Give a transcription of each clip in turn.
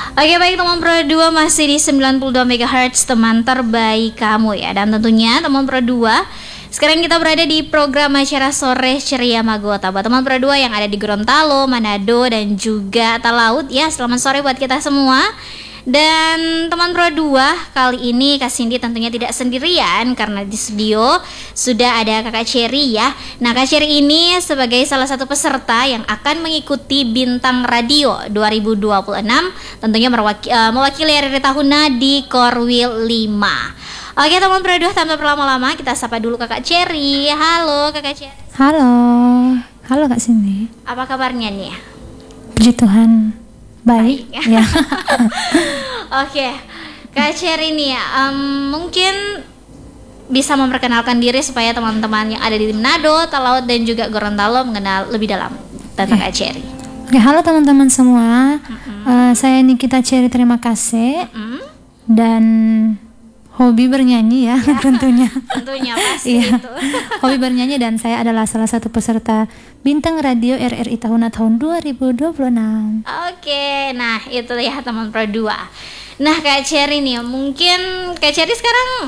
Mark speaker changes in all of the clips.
Speaker 1: Oke, baik teman Pro 2, masih di 92 MHz teman terbaik kamu ya. Dan tentunya teman Pro 2, sekarang kita berada di program acara Sore Ceria Magota buat teman Pro 2 yang ada di Gorontalo, Manado dan juga Talaut ya. Selamat sore buat kita semua. Dan teman Pro 2, kali ini Kak Cindy tentunya tidak sendirian karena di studio sudah ada Kakak Cherry ya. Nah, Kak Cherry ini sebagai salah satu peserta yang akan mengikuti Bintang Radio 2026, tentunya mewakili RRI Tahuna di Korwil 5. Oke teman Pro 2, tanpa berlama-lama kita sapa dulu Kakak Cherry. Halo Kakak Cherry.
Speaker 2: Halo Kak Cindy.
Speaker 1: Apa kabarnya nih?
Speaker 2: Puji Tuhan, baik. Ya.
Speaker 1: Oke, Kak Cherry nih mungkin bisa memperkenalkan diri supaya teman-teman yang ada di Manado, Talaut dan juga Gorontalo mengenal lebih dalam tentang Kak Cherry.
Speaker 2: Oke, halo teman-teman semua. Saya Nikita Cherry, terima kasih. Dan hobi bernyanyi ya, tentunya.
Speaker 1: Tentunya pasti itu.
Speaker 2: Hobi bernyanyi, dan saya adalah salah satu peserta Bintang Radio RRI Tahuna tahun 2026.
Speaker 1: Oke, nah itu ya teman Pro 2. Nah Kak Cherry nih, mungkin Kak Cherry sekarang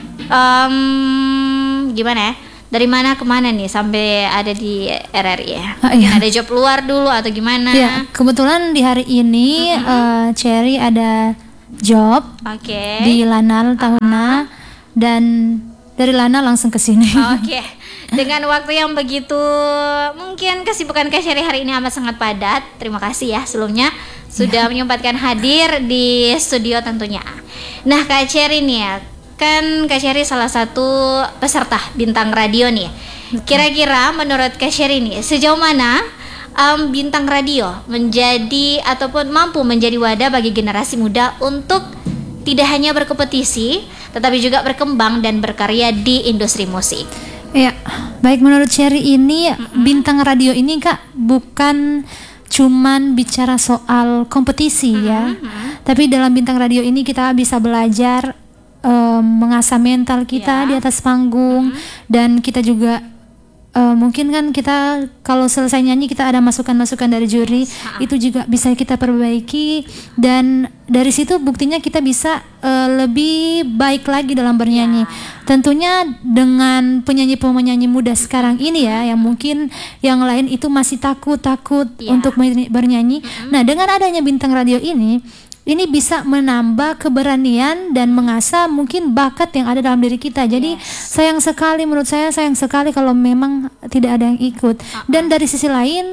Speaker 1: gimana ya? Dari mana ke mana nih sampai ada di RRI ya?
Speaker 2: Iya.
Speaker 1: Ada job luar dulu atau gimana?
Speaker 2: Ya, kebetulan di hari ini Cherry ada job di Lanal Tahuna, dan dari Lanal langsung ke sini.
Speaker 1: Oke. Dengan waktu yang begitu, mungkin kesibukan Kak Cherry hari ini amat sangat padat. Terima kasih ya sebelumnya sudah menyempatkan hadir di studio tentunya. Nah Kak Cherry nih ya, kan Kak Cherry salah satu peserta Bintang Radio nih. Kira-kira menurut Kak Cherry nih, sejauh mana Bintang Radio menjadi ataupun mampu menjadi wadah bagi generasi muda untuk tidak hanya berkompetisi, tetapi juga berkembang dan berkarya di industri musik?
Speaker 2: Ya, baik, menurut Cherry ini Bintang Radio ini Kak bukan cuman bicara soal kompetisi ya, tapi dalam Bintang Radio ini kita bisa belajar mengasah mental kita di atas panggung, dan kita juga mungkin kan kita kalau selesai nyanyi kita ada masukan-masukan dari juri, itu juga bisa kita perbaiki, dan dari situ buktinya kita bisa lebih baik lagi dalam bernyanyi. Tentunya dengan penyanyi-penyanyi muda sekarang ini ya, yang mungkin yang lain itu masih takut untuk bernyanyi. Nah, dengan adanya Bintang Radio ini bisa menambah keberanian dan mengasah mungkin bakat yang ada dalam diri kita. Jadi menurut saya sayang sekali kalau memang tidak ada yang ikut. Dan dari sisi lain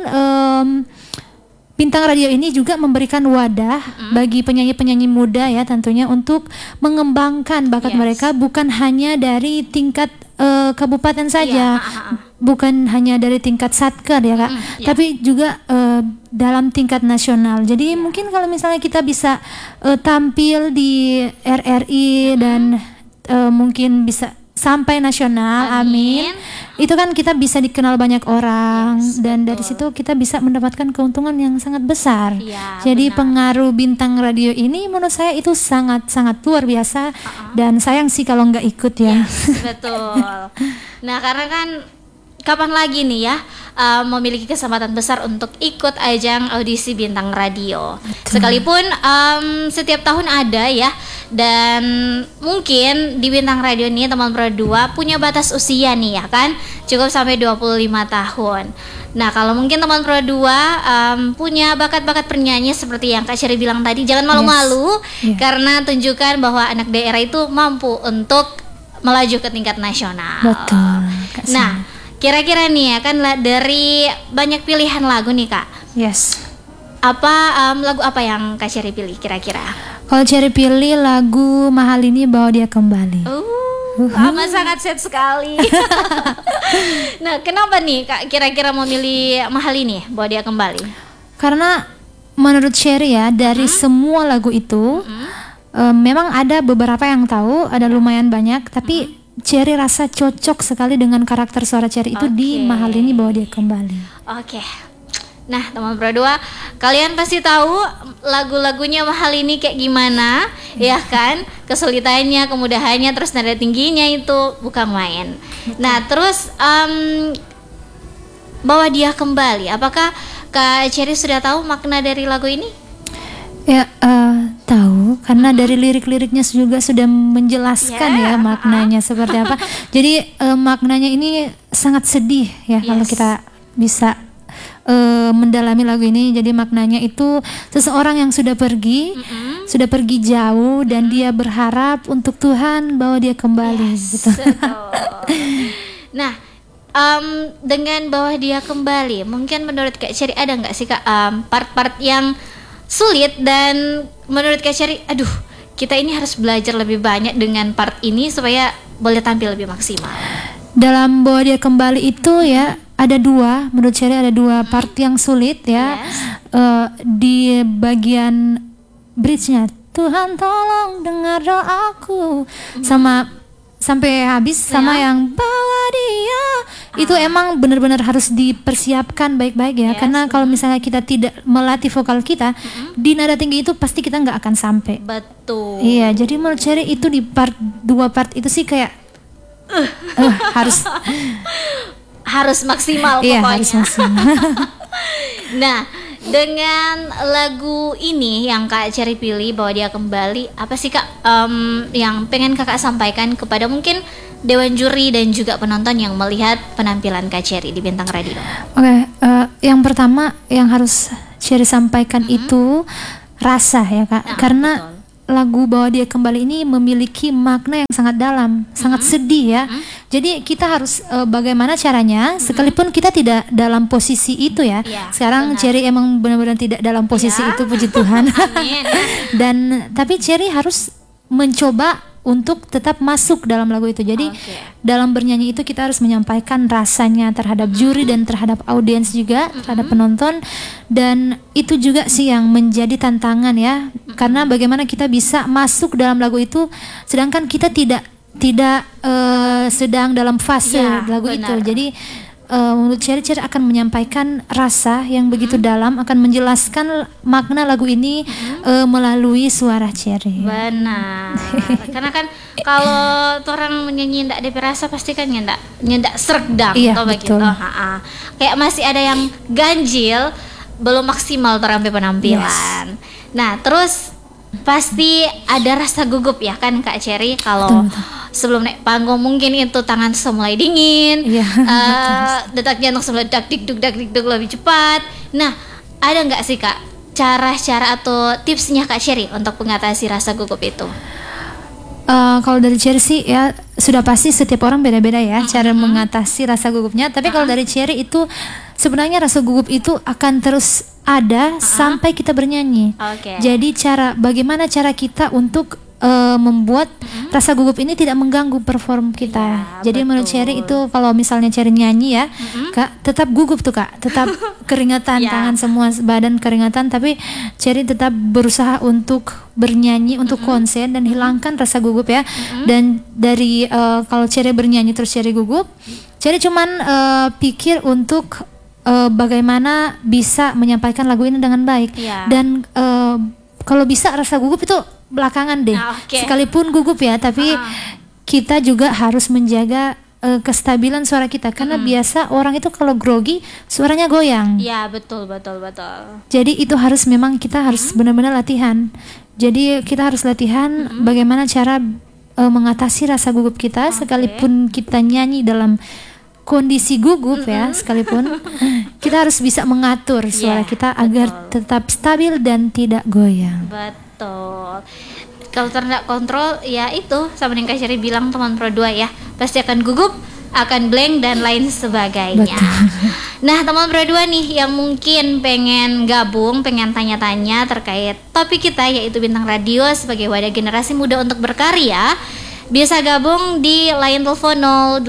Speaker 2: Bintang Radio ini juga memberikan wadah bagi penyanyi-penyanyi muda ya, tentunya untuk mengembangkan bakat mereka, bukan hanya dari tingkat kabupaten saja, bukan hanya dari tingkat satker ya Kak, tapi juga dalam tingkat nasional. Jadi mungkin kalau misalnya kita bisa tampil di RRI dan mungkin bisa sampai nasional, amin. Itu kan kita bisa dikenal banyak orang, dan dari situ kita bisa mendapatkan keuntungan yang sangat besar. Jadi pengaruh Bintang Radio ini menurut saya itu sangat-sangat luar biasa, dan sayang sih kalau nggak ikut ya.
Speaker 1: Betul. Nah, karena kan kapan lagi nih ya memiliki kesempatan besar untuk ikut ajang audisi Bintang Radio. Sekalipun setiap tahun ada ya, dan mungkin di Bintang Radio ini teman Pro 2 punya batas usia nih ya kan, cukup sampai 25 tahun. Nah, kalau mungkin teman Pro 2 punya bakat-bakat bernyanyi seperti yang Kak Cherry bilang tadi, jangan malu-malu karena tunjukkan bahwa anak daerah itu mampu untuk melaju ke tingkat nasional.
Speaker 2: Betul.
Speaker 1: Nah, kira-kira nih ya kan dari banyak pilihan lagu nih Kak. Lagu apa yang Kak Cherry pilih kira-kira?
Speaker 2: Kalau Cherry pilih lagu Mahal Ini Bawa Dia Kembali.
Speaker 1: Amat sangat sad sekali. Nah, kenapa nih Kak kira-kira mau milih Mahal Ini Bawa Dia Kembali?
Speaker 2: Karena menurut Cherry ya, dari semua lagu itu memang ada beberapa yang tahu, ada lumayan banyak, tapi Cherry rasa cocok sekali dengan karakter suara Cherry itu di Mahal Ini Bawa Dia Kembali.
Speaker 1: Nah, teman Pro 2, kalian pasti tahu lagu-lagunya Mahal Ini kayak gimana, ya kan? Kesulitannya, kemudahannya, terus nada tingginya itu bukan main. Nah, terus Bawa Dia Kembali, apakah Kak Cherry sudah tahu makna dari lagu ini?
Speaker 2: Ya, tahu karena dari lirik-liriknya juga sudah menjelaskan ya maknanya seperti apa. Jadi maknanya ini sangat sedih ya kalau kita bisa mendalami lagu ini. Jadi maknanya itu seseorang yang sudah pergi jauh dan dia berharap untuk Tuhan bahwa dia kembali gitu.
Speaker 1: Nah, dengan bahwa dia kembali, mungkin menurut Kak Cherry ada nggak sih Kak part-part yang sulit dan menurut Kak Cherry, aduh kita ini harus belajar lebih banyak dengan part ini supaya boleh tampil lebih maksimal.
Speaker 2: Dalam bahwa dia kembali itu ya ada dua, menurut Cherry ada dua part yang sulit ya. Di bagian bridge-nya, Tuhan tolong dengar doaku, sama sampai habis sama yang bawa dia itu emang benar-benar harus dipersiapkan baik-baik ya, karena kalau misalnya kita tidak melatih vokal kita di nada tinggi itu pasti kita nggak akan sampai.
Speaker 1: Betul.
Speaker 2: Iya, jadi menurut Cherry itu di dua part itu sih kayak
Speaker 1: harus maksimal pokoknya.
Speaker 2: Iya, harus maksimal.
Speaker 1: Nah, dengan lagu ini yang Kak Cherry pilih bahwa dia kembali, apa sih Kak yang pengen Kakak sampaikan kepada mungkin dewan juri dan juga penonton yang melihat penampilan Kak Cherry di Bintang Radio?
Speaker 2: Oke, yang pertama yang harus Cherry sampaikan itu rasa ya Kak, karena
Speaker 1: betul.
Speaker 2: Lagu Bahwa Dia Kembali ini memiliki makna yang sangat dalam, sangat sedih ya. Jadi kita harus bagaimana caranya, sekalipun kita tidak dalam posisi itu ya. Sekarang Cherry emang benar-benar tidak dalam posisi itu, puji Tuhan. Dan tapi Cherry harus mencoba untuk tetap masuk dalam lagu itu. Jadi dalam bernyanyi itu kita harus menyampaikan rasanya terhadap juri dan terhadap audiens juga, terhadap penonton. Dan itu juga sih yang menjadi tantangan ya, karena bagaimana kita bisa masuk dalam lagu itu sedangkan kita tidak sedang dalam fase lagu itu. Jadi menurut Cherry akan menyampaikan rasa yang begitu dalam, akan menjelaskan makna lagu ini melalui suara Cherry.
Speaker 1: Benar. Karena kan kalau orang menyanyi ndak ada rasa pasti kan nyendak serdang atau begitu. Kayak masih ada yang ganjil, belum maksimal terampai penampilan. Nah, terus pasti ada rasa gugup ya kan Kak Cherry kalau sebelum naik panggung, mungkin itu tangan mulai dingin, detak jantung dak dikduk lebih cepat. Nah, ada nggak sih Kak cara-cara atau tipsnya Kak Cherry untuk mengatasi rasa gugup itu?
Speaker 2: Kalau dari Cherry sih ya sudah pasti setiap orang beda-beda ya cara mengatasi rasa gugupnya. Tapi kalau dari Cherry itu sebenarnya rasa gugup itu akan terus ada sampai kita bernyanyi. Jadi bagaimana cara kita untuk membuat rasa gugup ini tidak mengganggu perform kita. Jadi menurut Cherry itu kalau misalnya Cherry nyanyi ya, Kak, tetap gugup tuh Kak, tetap keringatan, tangan semua badan keringatan, tapi Cherry tetap berusaha untuk bernyanyi, untuk konsen dan hilangkan rasa gugup ya. Dan dari kalau Cherry bernyanyi terus Cherry gugup, Cherry cuman pikir untuk bagaimana bisa menyampaikan lagu ini dengan baik. Dan kalau bisa rasa gugup itu belakangan deh, sekalipun gugup ya, tapi kita juga harus menjaga kestabilan suara kita, karena biasa orang itu kalau grogi suaranya goyang.
Speaker 1: Ya betul.
Speaker 2: Jadi itu kita harus benar-benar latihan. Jadi kita harus latihan bagaimana cara mengatasi rasa gugup kita, sekalipun kita nyanyi dalam kondisi gugup ya, sekalipun kita harus bisa mengatur suara kita agar tetap stabil dan tidak goyang.
Speaker 1: Betul. Kalau tidak kontrol ya itu sama yang Kak Cherry bilang teman Pro 2 ya, pasti akan gugup, akan blank dan lain sebagainya. Nah, teman Pro 2 nih yang mungkin pengen gabung, pengen tanya-tanya terkait topik kita yaitu Bintang Radio sebagai wadah generasi muda untuk berkarya, bisa gabung di line telepon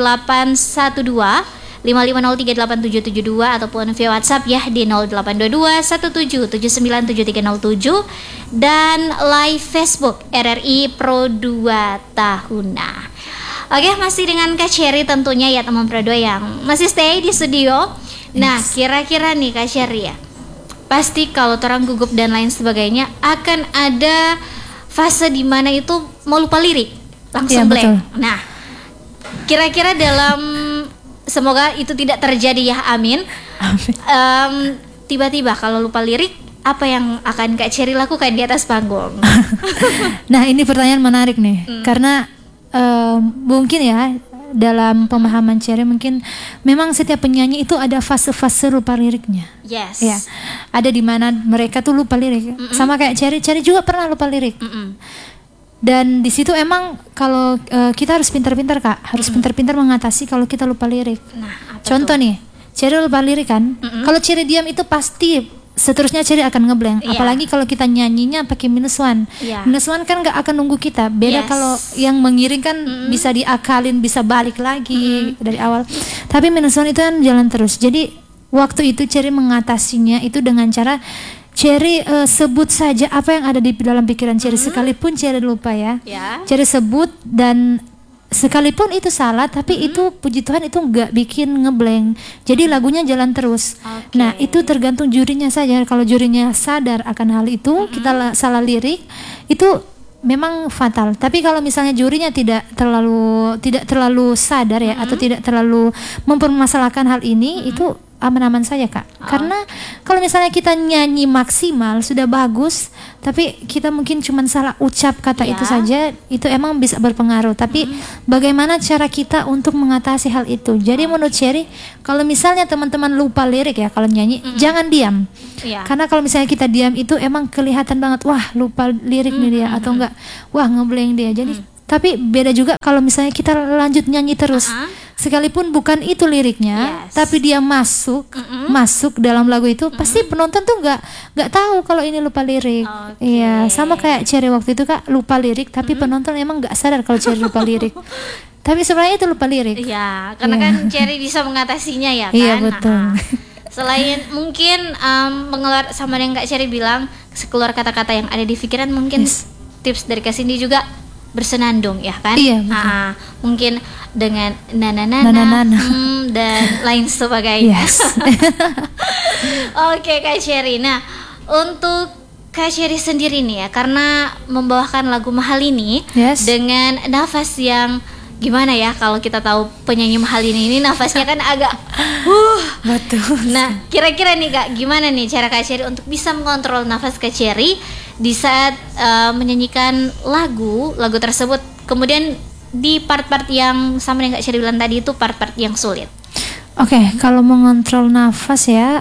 Speaker 1: 0812 55038772 ataupun via WhatsApp ya di 0822 1779797 dan live Facebook RRI Pro 2 Tahuna. Oke, masih dengan Kak Cherry tentunya ya teman Pro 2 yang masih stay di studio. Nah, kira-kira nih Kak Cherry ya, pasti kalau orang gugup dan lain sebagainya akan ada fase di mana itu mau lupa lirik, langsung blank. Betul. Nah, kira-kira semoga itu tidak terjadi ya, amin. Tiba-tiba kalau lupa lirik apa yang akan Kak Cherry lakukan di atas panggung?
Speaker 2: Nah, ini pertanyaan menarik nih, karena mungkin ya dalam pemahaman Cherry mungkin memang setiap penyanyi itu ada fase-fase lupa liriknya.
Speaker 1: Yes.
Speaker 2: Ya, ada di mana mereka tuh lupa lirik. Sama kayak Cherry juga pernah lupa lirik. Dan di situ emang kalau kita harus pintar-pintar Kak, harus pintar-pintar mengatasi kalau kita lupa lirik.
Speaker 1: Nah,
Speaker 2: contoh nih, Cherry lupa lirik kan? Kalau Cherry diam itu pasti seterusnya Cherry akan ngeblank. Apalagi kalau kita nyanyinya pakai minus one. Minus one kan nggak akan nunggu kita. Beda kalau yang mengiring kan bisa diakalin, bisa balik lagi dari awal. Tapi minus one itu kan jalan terus. Jadi waktu itu Cherry mengatasinya itu dengan cara Cherry sebut saja apa yang ada di dalam pikiran Cherry, sekalipun Cherry lupa ya. Cherry sebut, dan sekalipun itu salah, tapi itu puji Tuhan itu nggak bikin ngeblank. Jadi lagunya jalan terus. Nah, itu tergantung jurinya saja. Kalau jurinya sadar akan hal itu, kita salah lirik, itu memang fatal. Tapi kalau misalnya jurinya tidak terlalu sadar ya, atau tidak terlalu mempermasalahkan hal ini, itu aman-aman saja Kak. Karena kalau misalnya kita nyanyi maksimal sudah bagus, tapi kita mungkin cuma salah ucap kata itu saja, itu emang bisa berpengaruh. Tapi bagaimana cara kita untuk mengatasi hal itu? Jadi menurut Cherry, kalau misalnya teman-teman lupa lirik ya kalau nyanyi, jangan diam. Karena kalau misalnya kita diam itu emang kelihatan banget, wah lupa lirik nih dia, atau enggak, wah ngeblank dia. Jadi tapi beda juga kalau misalnya kita lanjut nyanyi terus, sekalipun bukan itu liriknya, tapi dia masuk dalam lagu itu, pasti penonton tuh nggak tahu kalau ini lupa lirik. Iya, sama kayak Cherry waktu itu Kak, lupa lirik, tapi penonton emang nggak sadar kalau Cherry lupa lirik. Tapi sebenarnya itu lupa lirik.
Speaker 1: Iya, karena kan Cherry bisa mengatasinya ya kan.
Speaker 2: Iya betul.
Speaker 1: Selain mungkin mengeluar sama yang Kak Cherry bilang, keluar kata-kata yang ada di pikiran, mungkin tips dari Kak Cindy juga bersenandung ya kan.
Speaker 2: Iya betul.
Speaker 1: Mungkin dengan nana dan lain sebagainya. Oke Kak Cherry. Nah, untuk Kak Cherry sendiri nih ya, karena membawakan lagu Mahal ini dengan nafas yang gimana ya, kalau kita tahu penyanyi Mahal ini nafasnya kan agak
Speaker 2: betul.
Speaker 1: Nah, kira-kira nih Kak, gimana nih cara Kak Cherry untuk bisa mengontrol nafas Kak Cherry di saat menyanyikan lagu tersebut, kemudian di part-part yang sama yang Kak Cherry bilang tadi itu part-part yang sulit?
Speaker 2: Oke, kalau mengontrol nafas ya,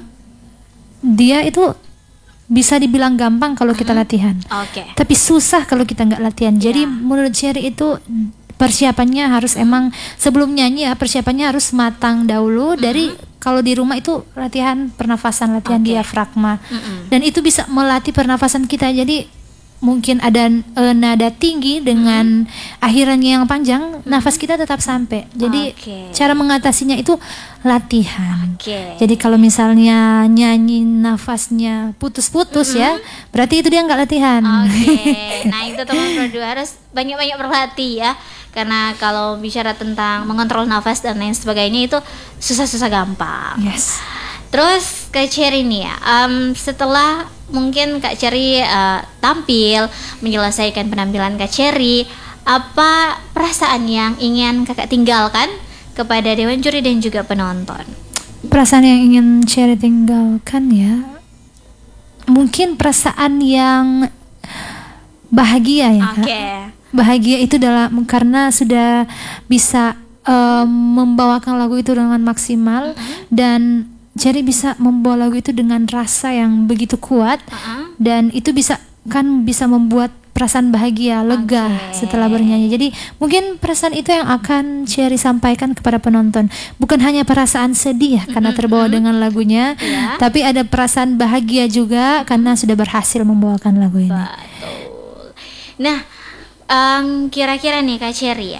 Speaker 2: dia itu bisa dibilang gampang kalau kita latihan. Tapi susah kalau kita nggak latihan. Jadi menurut Cherry itu persiapannya harus emang sebelum nyanyi ya, persiapannya harus matang dahulu. Dari kalau di rumah itu latihan pernafasan, latihan diafragma, dan itu bisa melatih pernafasan kita. Jadi mungkin ada nada tinggi dengan akhirannya yang panjang, nafas kita tetap sampai. Jadi cara mengatasinya itu latihan. Jadi kalau misalnya nyanyi nafasnya putus-putus ya, berarti itu dia nggak latihan.
Speaker 1: Nah itu teman berdua harus banyak-banyak berlatih ya. Karena kalau bicara tentang mengontrol nafas dan lain sebagainya itu susah-susah gampang. Terus Kak Cherry nih ya, setelah mungkin Kak Cherry tampil menyelesaikan penampilan Kak Cherry, apa perasaan yang ingin Kakak tinggalkan kepada dewan juri dan juga penonton?
Speaker 2: Perasaan yang ingin Cherry tinggalkan ya, mungkin perasaan yang bahagia ya Kak. Bahagia itu karena sudah bisa membawakan lagu itu dengan maksimal, dan Cherry bisa membawa lagu itu dengan rasa yang begitu kuat, dan itu bisa membuat perasaan bahagia, lega setelah bernyanyi. Jadi mungkin perasaan itu yang akan Cherry sampaikan kepada penonton. Bukan hanya perasaan sedih ya karena terbawa dengan lagunya, tapi ada perasaan bahagia juga karena sudah berhasil membawakan lagu ini.
Speaker 1: Betul. Nah, kira-kira nih Kak Cherry ya,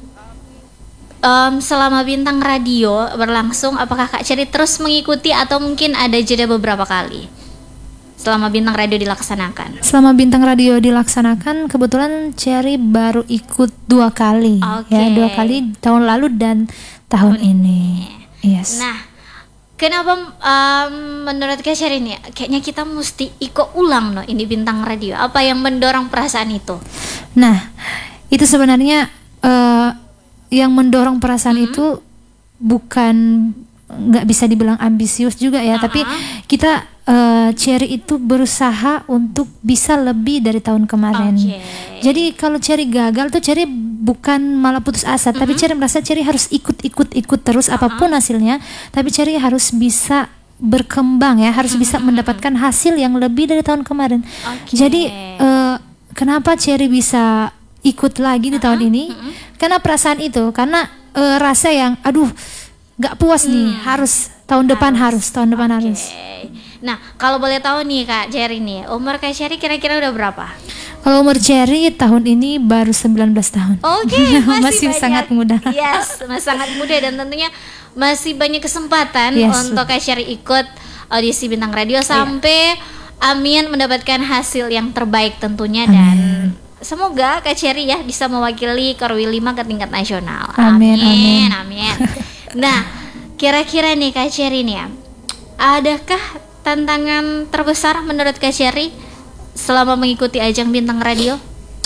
Speaker 1: selama Bintang Radio berlangsung, apakah Kak Cherry terus mengikuti atau mungkin ada jeda beberapa kali selama Bintang Radio dilaksanakan?
Speaker 2: Selama Bintang Radio dilaksanakan, kebetulan Cherry baru ikut 2 kali. Ya, 2 kali, tahun lalu dan tahun ini. Nah, kenapa menurut Kak Cherry nih kayaknya kita mesti ikut ulang ini Bintang Radio? Apa yang mendorong perasaan itu? Nah, itu sebenarnya yang mendorong perasaan itu bukan, nggak bisa dibilang ambisius juga ya, tapi kita Cherry itu berusaha untuk bisa lebih dari tahun kemarin. Jadi kalau Cherry gagal tuh Cherry bukan malah putus asa, tapi Cherry merasa Cherry harus ikut terus apapun hasilnya, tapi Cherry harus bisa berkembang ya, harus bisa mendapatkan hasil yang lebih dari tahun kemarin. Jadi kenapa Cherry bisa ikut lagi di tahun ini? Karena perasaan itu, karena rasa yang aduh gak puas nih, harus tahun depan harus.
Speaker 1: Nah, kalau boleh tahu nih Kak Cherry nih, umur Kak Cherry kira-kira udah berapa?
Speaker 2: Kalau umur Cherry tahun ini baru 19 tahun. Masih sangat muda.
Speaker 1: Yes, masih sangat muda dan tentunya masih banyak kesempatan untuk Kak Cherry ikut audisi Bintang Radio sampai amin mendapatkan hasil yang terbaik tentunya. Dan semoga Kak Cherry ya bisa mewakili Korwil 5 ke tingkat nasional. Amin. Nah, kira-kira nih Kak Cherry nih ya, adakah tantangan terbesar menurut Kak Cherry selama mengikuti ajang Bintang Radio?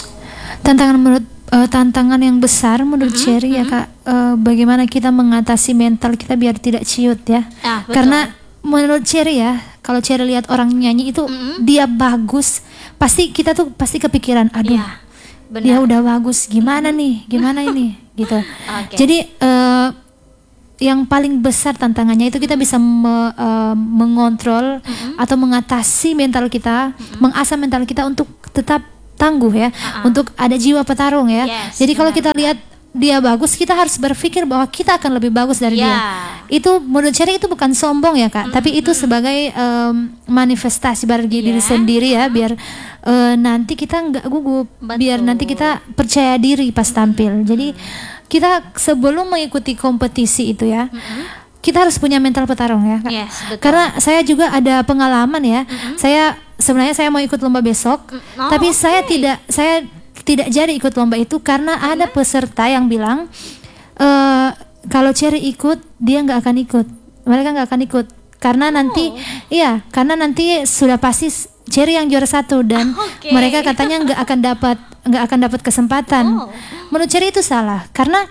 Speaker 2: Tantangan yang besar menurut Cherry ya Kak, bagaimana kita mengatasi mental kita biar tidak ciut ya. Karena menurut Cherry ya, kalau Cherry lihat orang nyanyi itu dia bagus, pasti kita tuh pasti kepikiran, aduh dia udah bagus, gimana ini gitu. Jadi yang paling besar tantangannya itu kita bisa mengontrol atau mengatasi mental kita, mengasah mental kita untuk tetap tangguh ya, untuk ada jiwa petarung ya. Jadi kalau kita lihat dia bagus, kita harus berpikir bahwa kita akan lebih bagus dari dia. Itu menurut Cherry itu bukan sombong ya Kak, tapi itu sebagai manifestasi bagi diri sendiri ya, biar nanti kita nggak gugup, biar nanti kita percaya diri pas tampil. Jadi kita sebelum mengikuti kompetisi itu ya, kita harus punya mental petarung ya Kak. Karena saya juga ada pengalaman ya, sebenarnya saya mau ikut lomba besok, tapi saya tidak jadi ikut lomba itu karena ada peserta yang bilang kalau Cherry ikut dia nggak akan ikut, mereka nggak akan ikut karena nanti karena nanti sudah pasti Cherry yang juara 1 dan mereka katanya nggak akan dapat kesempatan. Menurut Cherry itu salah karena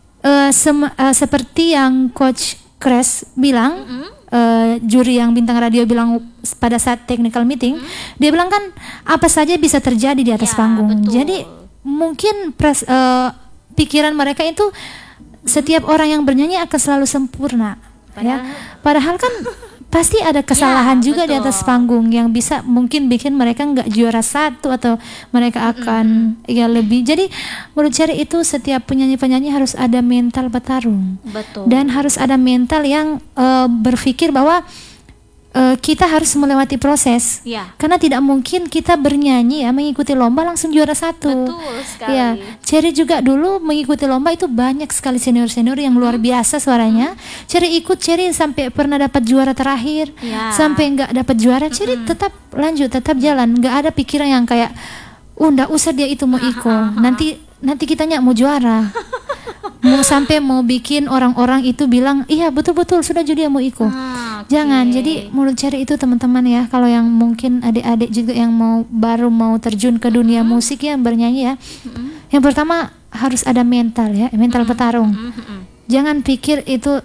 Speaker 2: seperti yang Coach Crash bilang, juri yang Bintang Radio bilang pada saat technical meeting, dia bilang kan apa saja bisa terjadi di atas panggung. Jadi mungkin pikiran mereka itu setiap orang yang bernyanyi akan selalu sempurna. Padahal kan pasti ada kesalahan juga di atas panggung yang bisa mungkin bikin mereka nggak juara 1 atau mereka akan lebih. Jadi menurut Cherry itu setiap penyanyi-penyanyi harus ada mental petarung. Dan harus ada mental yang berpikir bahwa kita harus melewati proses. Karena tidak mungkin kita bernyanyi ya mengikuti lomba langsung juara 1. Cherry juga dulu mengikuti lomba itu banyak sekali senior-senior yang luar biasa suaranya. Cherry sampai pernah dapat juara terakhir, sampai nggak dapat juara Cherry tetap lanjut, tetap jalan, nggak ada pikiran yang kayak nggak usah dia itu mau ikut, nanti kitanya mau juara. Sampai mau bikin orang-orang itu bilang iya betul-betul sudah dia mau ikut. Jangan. Jadi menurut Cherry itu teman-teman ya, kalau yang mungkin adik-adik juga yang baru mau terjun ke dunia musik ya, bernyanyi ya, yang pertama harus ada mental ya, mental petarung. Jangan pikir itu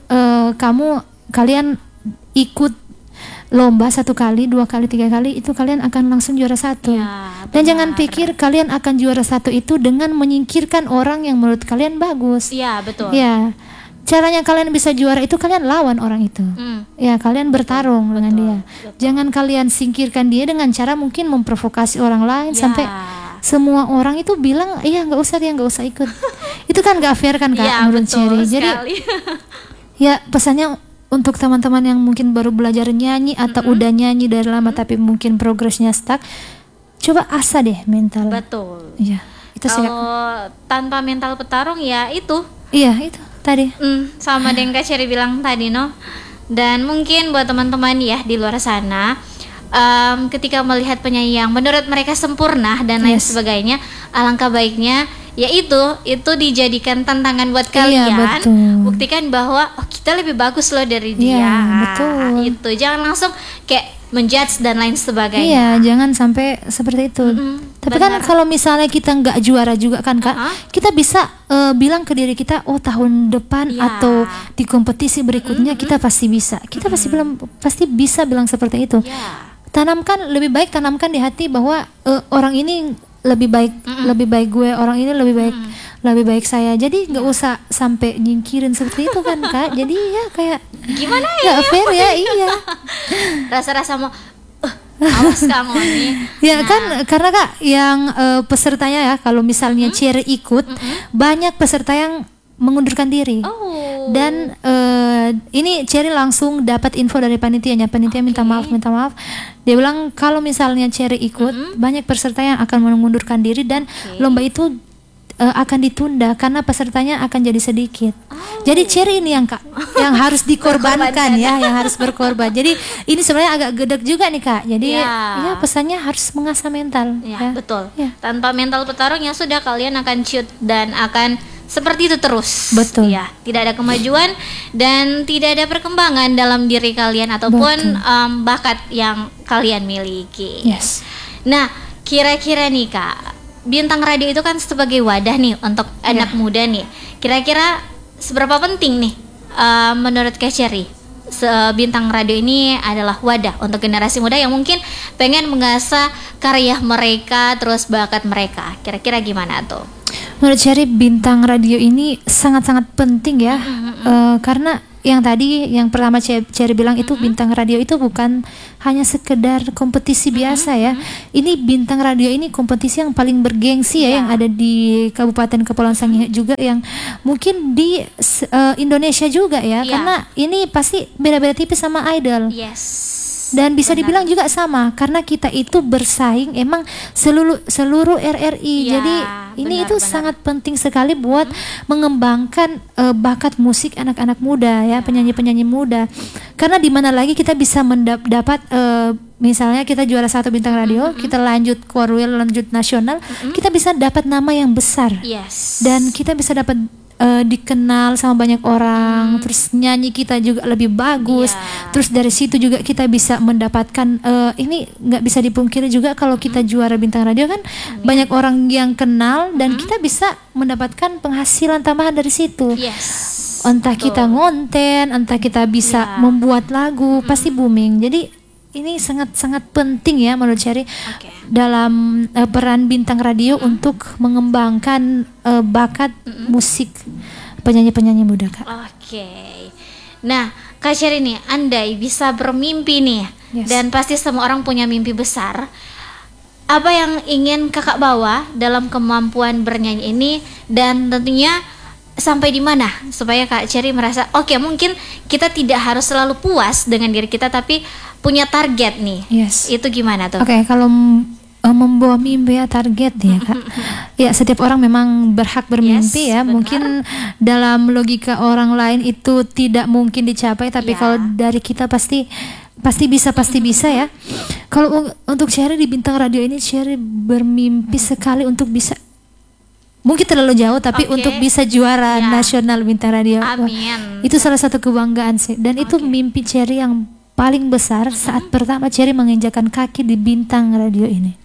Speaker 2: kalian ikut lomba 1 kali, 2 kali, 3 kali itu kalian akan langsung juara 1. Dan jangan pikir kalian akan juara 1 itu dengan menyingkirkan orang yang menurut kalian bagus. Caranya kalian bisa juara itu kalian lawan orang itu. Kalian bertarung dengan dia. Jangan kalian singkirkan dia dengan cara mungkin memprovokasi orang lain sampai semua orang itu bilang nggak usah ikut. Itu kan nggak fair kan Kak menurut Cherry. Jadi pesannya untuk teman-teman yang mungkin baru belajar nyanyi atau udah nyanyi dari lama tapi mungkin progresnya stuck, coba asah deh mental. Itu
Speaker 1: kalau tanpa mental petarung itu
Speaker 2: tadi
Speaker 1: sama dengan Kak Cherry bilang tadi dan mungkin buat teman-teman ya di luar sana, ketika melihat penyanyi yang menurut mereka sempurna dan lain sebagainya, alangkah baiknya itu dijadikan tantangan buat kalian. Buktikan bahwa kita lebih bagus loh dari dia. Itu jangan langsung kayak menjudge dan lain sebagainya.
Speaker 2: Iya, jangan sampai seperti itu. Tapi kan kalau misalnya kita nggak juara juga kan Kak, kita bisa bilang ke diri kita, oh tahun depan atau di kompetisi berikutnya kita pasti bisa. Kita pasti bisa bilang seperti itu. Lebih baik tanamkan di hati bahwa orang ini lebih baik gue, orang ini lebih baik saya. Jadi nggak usah sampai nyingkirin seperti itu kan Kak. Jadi ya kayak
Speaker 1: gimana ya?
Speaker 2: Nggak fair ya, iya.
Speaker 1: Rasa-rasa mau awas kamu nih.
Speaker 2: Ya kan karena Kak yang pesertanya ya, kalau misalnya Cherry ikut, banyak peserta yang mengundurkan diri. Dan ini Cherry langsung dapat info dari panitianya. Panitia minta maaf. Dia bilang kalau misalnya Cherry ikut, banyak peserta yang akan mengundurkan diri dan lomba itu akan ditunda karena pesertanya akan jadi sedikit. Jadi Cherry ini yang harus dikorbankan ya, yang harus berkorban. Jadi ini sebenarnya agak gedek juga nih Kak. Jadi ya pesannya harus mengasah mental.
Speaker 1: Ya. Betul. Tanpa mental petarung ya sudah, kalian akan shoot dan akan seperti itu terus.
Speaker 2: Betul.
Speaker 1: Ya, tidak ada kemajuan dan tidak ada perkembangan dalam diri kalian ataupun bakat yang kalian miliki.
Speaker 2: Yes.
Speaker 1: Nah, kira-kira nih Kak, Bintang Radio itu kan sebagai wadah nih untuk anak muda nih. Kira-kira seberapa penting nih menurut Kak Cherry? Bintang Radio ini adalah wadah untuk generasi muda yang mungkin pengen mengasah karya mereka, terus bakat mereka. Kira-kira gimana tuh?
Speaker 2: Menurut Cherry, Bintang Radio ini sangat-sangat penting ya. Karena yang pertama Cherry bilang itu Bintang Radio itu bukan hanya sekedar kompetisi biasa ya. Ini Bintang Radio ini kompetisi yang paling bergengsi ya, yang ada di Kabupaten Kepulauan Sangihe juga, yang mungkin di Indonesia juga ya. Karena ini pasti beda-beda tipis sama Idol. Dan bisa dibilang juga sama karena kita itu bersaing emang seluruh RRI. Jadi ini itu sangat penting sekali buat mengembangkan bakat musik anak-anak muda ya, penyanyi-penyanyi muda. Karena di mana lagi kita bisa mendapat misalnya kita juara 1 Bintang Radio, kita lanjut Korwil, lanjut nasional, kita bisa dapat nama yang besar. Dan kita bisa dapat dikenal sama banyak orang, terus nyanyi kita juga lebih bagus, terus dari situ juga kita bisa mendapatkan ini nggak bisa dipungkiri juga kalau kita juara Bintang Radio kan banyak orang yang kenal dan kita bisa mendapatkan penghasilan tambahan dari situ. Entah kita ngonten, entah kita bisa membuat lagu, pasti booming. Jadi ini sangat-sangat penting ya menurut Cherry dalam peran Bintang Radio untuk mengembangkan bakat musik penyanyi-penyanyi muda Kak.
Speaker 1: Nah Kak Cherry nih, andai bisa bermimpi nih, dan pasti semua orang punya mimpi besar. Apa yang ingin Kakak bawa dalam kemampuan bernyanyi ini, dan tentunya sampai di mana supaya Kak Cherry merasa mungkin kita tidak harus selalu puas dengan diri kita tapi punya target nih. Itu gimana tuh?
Speaker 2: Kalau membawa mimpi ya, target ya Kak. Ya setiap orang memang berhak bermimpi ya. Mungkin dalam logika orang lain itu tidak mungkin dicapai, tapi kalau dari kita pasti bisa ya. Kalau untuk Cherry di Bintang Radio ini, Cherry bermimpi sekali untuk bisa, mungkin terlalu jauh tapi untuk bisa juara nasional Bintang Radio. Itu salah satu kebanggaan sih. Dan itu mimpi Cherry yang paling besar saat pertama Cherry menginjakan kaki di Bintang Radio ini.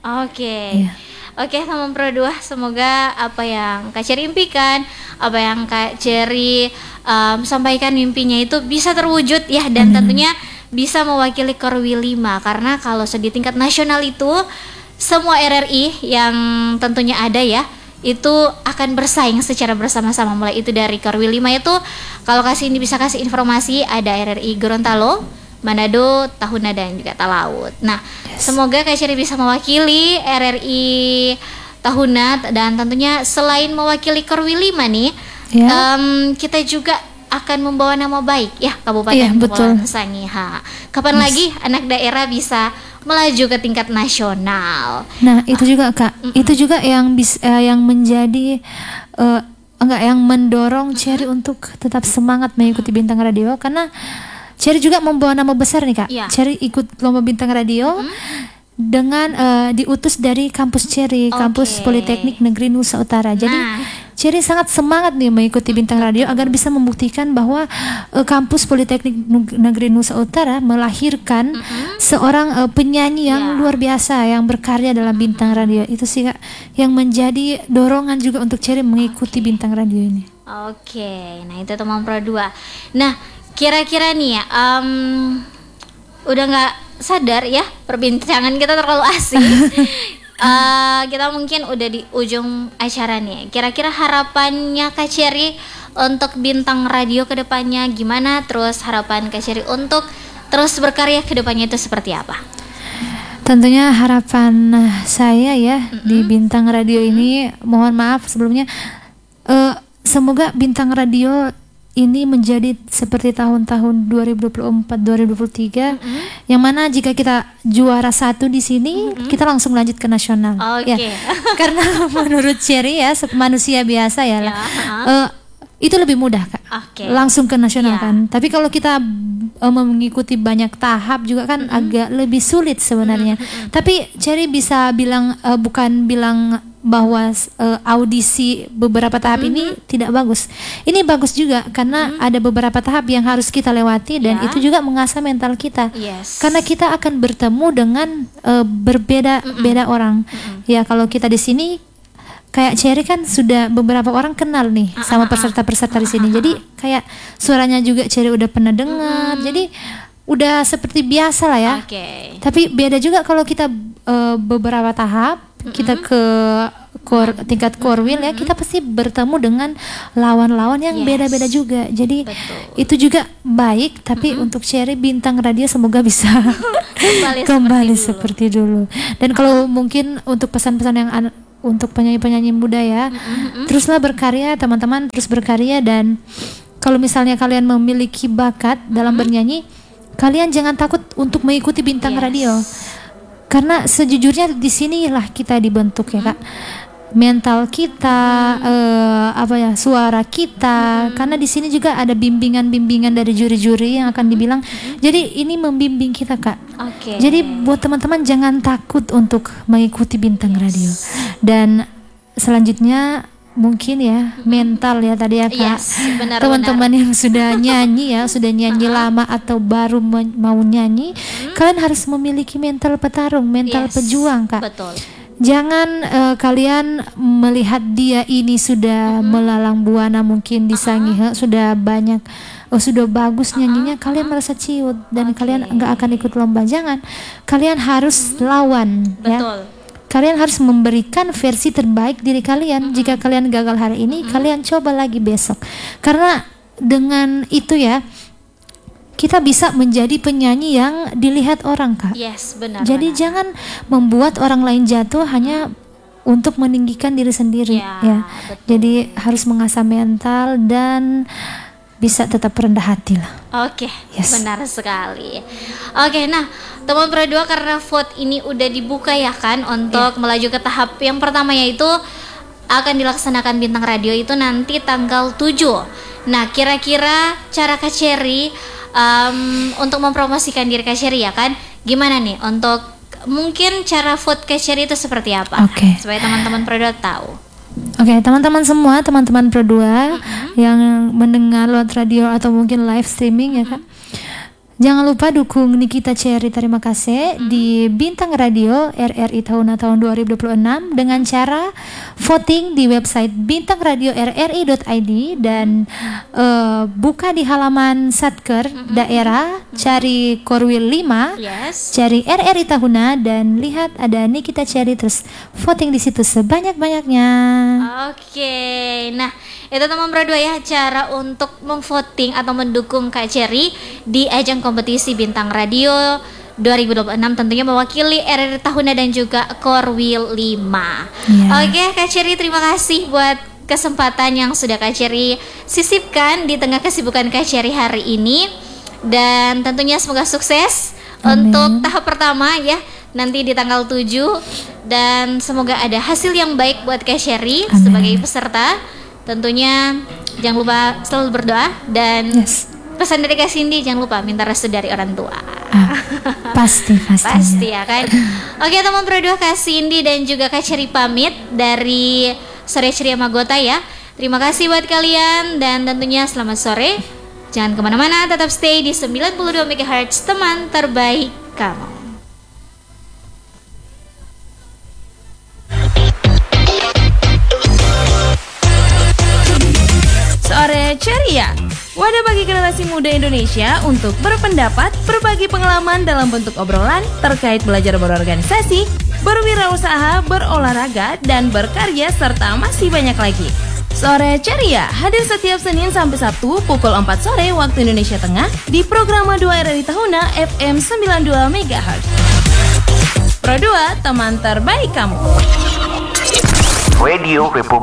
Speaker 2: Teman Pro 2, semoga apa yang Kak Cherry impikan, apa yang Kak Cherry sampaikan mimpinya itu bisa terwujud ya, dan tentunya bisa mewakili Korwil 5, karena kalau di tingkat nasional itu semua RRI yang tentunya ada ya itu akan bersaing secara bersama-sama. Mulai itu dari Korwil 5 itu, kalau bisa kasih informasi, ada RRI Gorontalo, Manado, Tahuna, dan juga Talaut. Nah, semoga Kak Cherry bisa mewakili RRI Tahuna, dan tentunya selain mewakili Korwil 5 nih, kita juga akan membawa nama baik ya Kabupaten Kepulauan Sangihe. Kapan lagi anak daerah bisa melaju ke tingkat nasional? Nah, itu juga Kak, itu juga yang menjadi yang mendorong Cherry untuk tetap semangat mengikuti Bintang Radio, karena Cherry juga membawa nama besar nih Kak. Cherry ikut lomba Bintang Radio dengan diutus dari kampus Cherry, kampus Politeknik Negeri Nusa Utara. Jadi Cherry sangat semangat nih mengikuti Bintang Radio agar bisa membuktikan bahwa kampus Politeknik Negeri Nusa Utara melahirkan seorang penyanyi yang luar biasa yang berkarya dalam Bintang Radio. Itu sih Kak yang menjadi dorongan juga untuk Cherry mengikuti Bintang Radio ini.
Speaker 1: Oke, nah itu teman Pro 2. Nah, kira-kira nih ya, udah nggak sadar ya perbincangan kita terlalu asik. Kita mungkin udah di ujung acara nih. Kira-kira harapannya Kak Cherry untuk Bintang Radio ke depannya gimana? Terus harapan Kak Cherry untuk terus berkarya ke depannya itu seperti apa?
Speaker 2: Tentunya harapan saya ya di Bintang Radio ini, mohon maaf sebelumnya, semoga Bintang Radio ini menjadi seperti tahun-tahun 2024-2023 yang mana jika kita juara 1 di sini kita langsung lanjut ke nasional. Ya. Karena menurut Cherry ya manusia biasa ya lah, itu lebih mudah Kak. Langsung ke nasional kan. Tapi kalau kita mengikuti banyak tahap juga kan agak lebih sulit sebenarnya. Tapi Cherry bisa bilang bukan bilang bahwa audisi beberapa tahap ini tidak bagus. Ini bagus juga karena ada beberapa tahap yang harus kita lewati dan itu juga mengasah mental kita. Karena kita akan bertemu dengan berbeda-beda orang. Ya kalau kita di sini kayak Cherry kan sudah beberapa orang kenal nih sama peserta-peserta di sini. Jadi kayak suaranya juga Cherry udah pernah dengar. Jadi udah seperti biasa lah ya. Tapi beda juga kalau kita beberapa tahap kita ke tingkat korwil ya, kita pasti bertemu dengan lawan-lawan yang beda-beda juga. Jadi itu juga baik, tapi untuk Cherry Bintang Radio semoga bisa kembali seperti dulu. Dan kalau mungkin untuk pesan-pesan yang untuk penyanyi-penyanyi muda ya, teruslah berkarya teman-teman, terus berkarya. Dan kalau misalnya kalian memiliki bakat dalam bernyanyi, kalian jangan takut untuk mengikuti Bintang Radio. Karena sejujurnya di sinilah kita dibentuk ya Kak. Mental kita, suara kita. Karena di sini juga ada bimbingan-bimbingan dari juri-juri yang akan dibilang. Jadi ini membimbing kita Kak. Jadi buat teman-teman jangan takut untuk mengikuti Bintang Radio. Dan selanjutnya mungkin ya mental ya tadi ya Kak. Teman-teman yang sudah nyanyi ya, sudah nyanyi lama atau baru mau nyanyi, kalian harus memiliki mental petarung, mental pejuang Kak. Jangan kalian melihat dia ini sudah melalang buana mungkin di Sangihe, sudah banyak sudah bagus nyanyinya, kalian merasa ciut dan kalian nggak akan ikut lomba. Jangan, kalian harus lawan ya. Kalian harus memberikan versi terbaik diri kalian. Jika kalian gagal hari ini, kalian coba lagi besok. Karena dengan itu ya, kita bisa menjadi penyanyi yang dilihat orang Kak. Jadi jangan membuat orang lain jatuh hanya untuk meninggikan diri sendiri ya. Jadi harus mengasah mental dan bisa tetap rendah hati lah. Benar sekali. Nah teman Pro 2, karena vote ini udah dibuka ya kan untuk melaju ke tahap yang pertama, yaitu akan dilaksanakan Bintang Radio itu nanti tanggal 7. Nah kira-kira cara Kak Cherry untuk mempromosikan diri Kak Cherry ya kan, gimana nih untuk mungkin cara vote Kak Cherry itu seperti apa? Supaya teman-teman Pro 2 tahu. Teman-teman semua, teman-teman Pro 2 yang mendengar lewat radio atau mungkin live streaming ya Kak, jangan lupa dukung Nikita Cherry, terima kasih, di Bintang Radio RRI tahun 2026 dengan cara voting di website bintangradio.rri.id dan buka di halaman Satker daerah, cari Korwil 5, cari RRI Tahuna dan lihat ada Nikita Cherry, terus voting di situ sebanyak-banyaknya. Nah itu teman Pro 2 ya, cara untuk memvoting atau mendukung Kak Cherry di ajang kompetisi Bintang Radio 2026, tentunya mewakili RRI Tahuna dan juga Korwil 5. Kak Cherry, terima kasih buat kesempatan yang sudah Kak Cherry sisipkan di tengah kesibukan Kak Cherry hari ini. Dan tentunya semoga sukses untuk tahap pertama ya, nanti di tanggal 7. Dan semoga ada hasil yang baik buat Kak Cherry sebagai peserta. Tentunya jangan lupa selalu berdoa dan pesan dari Kak Cindy, jangan lupa minta restu dari orang tua. Pasti ya kan. Teman Pro 2, Kak Cindy dan juga Kak Cherry pamit dari Sore Ceria Magota ya.
Speaker 1: Terima kasih buat kalian dan tentunya selamat sore. Jangan kemana-mana, tetap stay di 92 MHz teman terbaik kamu.
Speaker 3: Sore Ceria, wadah bagi generasi muda Indonesia untuk berpendapat, berbagi pengalaman dalam bentuk obrolan terkait belajar berorganisasi, berwirausaha, berolahraga, dan berkarya, serta masih banyak lagi. Sore Ceria hadir setiap Senin sampai Sabtu pukul 4 sore waktu Indonesia Tengah di program 2 RRI Tahuna FM 92 MHz. Pro 2, teman terbaik kamu.
Speaker 4: Radio Republik